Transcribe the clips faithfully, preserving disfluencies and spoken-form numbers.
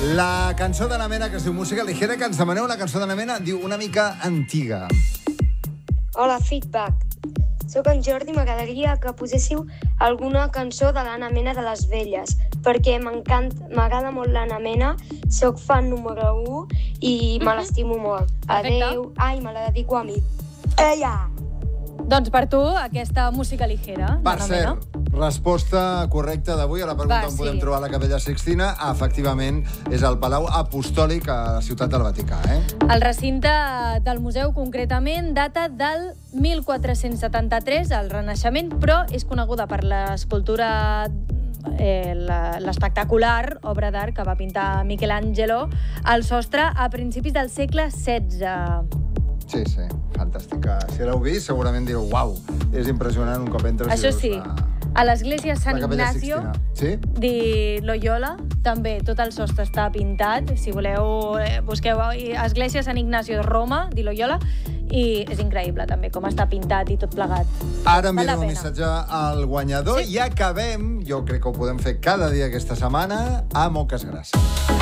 La cançó de la Mena, que es diu Música Ligera, que ens demaneu una cançó de la Mena, diu una mica antiga. Hola, Feedback. Soc en Jordi, m'agradaria que poséssiu alguna cançó de l'Anna Mena de les Velles, perquè m'encanta, m'agrada molt l'Anna Mena, soc fan número u i me l'estimo molt. Adeu. Ai, me la dedico a mi. Ella! Doncs per tu, aquesta música ligera. Per cert, resposta correcta d'avui a la pregunta Va, on podem sí. trobar la Capella Sixtina, efectivament, és el Palau Apostòlic a la ciutat del Vaticà. Eh? El recinte del museu, concretament, data del mil quatre-cents setanta-tres, el Renaixement, però és coneguda per l'escultura eh, l'espectacular obra d'art que va pintar Michelangelo al sostre a principis del segle setze. Sí, sí, fantàstica. Si l'heu vist, segurament direu, uau, és impressionant un cop entres. Això i sí, veus la, a l'església Sant la Capella Ignacio Sixtina. Sí? de Loyola, també tot el sostre està pintat. Si voleu, eh, busqueu església Sant Ignacio de Roma, de Loyola, i és increïble també com està pintat i tot plegat. Ara Val la enviarem un pena. missatge al guanyador Sí. i acabem, jo crec que ho podem fer cada dia aquesta setmana, a Moques Gràcies.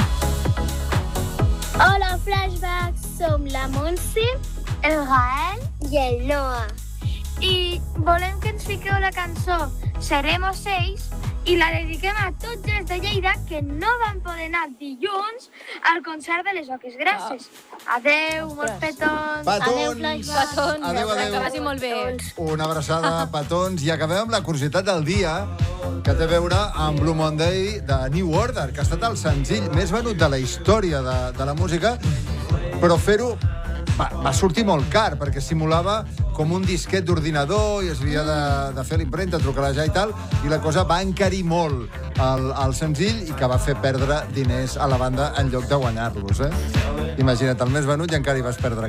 Hola, Flashbacks! Som la Montse, el Gael i el Noah. I volem que ens fiqueu la cançó Seremos seis i la dediquem a tots els de Lleida que no van poder anar dilluns al concert de les Oques Grasses. Adeu, molts petons! Petons! Petons, Adéu, adéu. que vagi molt bé. Una abraçada, petons. I acabem amb la curiositat del dia, que té a veure amb Blue Monday de New Order, que ha estat el senzill més venut de la història de, de la música, però fer-ho va, va sortir molt car, perquè simulava com un disquet d'ordinador i es havia de, de fer l'impremta, trucalejar i tal, i la cosa va encarir molt el, el senzill i que va fer perdre diners a la banda en lloc de guanyar-los. Eh? Imagina't, el més venut i encara hi vas perdre